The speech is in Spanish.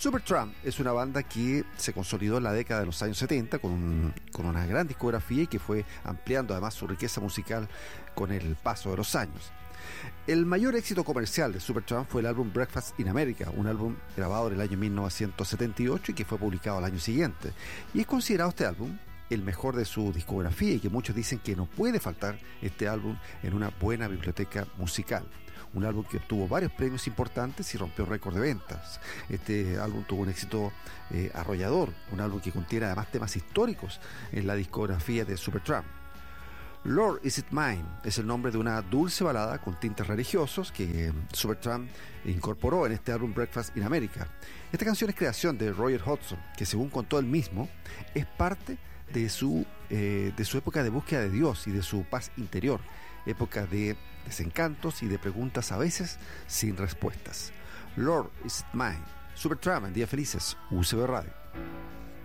Supertramp es una banda que se consolidó en la década de los años 70 con una gran discografía y que fue ampliando además su riqueza musical con el paso de los años. El mayor éxito comercial de Supertramp fue el álbum Breakfast in America, un álbum grabado en el año 1978 y que fue publicado al año siguiente. Y es considerado este álbum el mejor de su discografía y que muchos dicen que no puede faltar este álbum en una buena biblioteca musical. Un álbum que obtuvo varios premios importantes y rompió récord de ventas. Este álbum tuvo un éxito arrollador, un álbum que contiene además temas históricos en la discografía de Supertramp. Lord, Is It Mine es el nombre de una dulce balada con tintes religiosos que Supertramp incorporó en este álbum Breakfast in America. Esta canción es creación de Roger Hodgson, que según contó él mismo, es parte de su época de búsqueda de Dios y de su paz interior, época de desencantos y de preguntas a veces sin respuestas. Lord, Is It Mine, Supertramp en Días Felices, UCB Radio.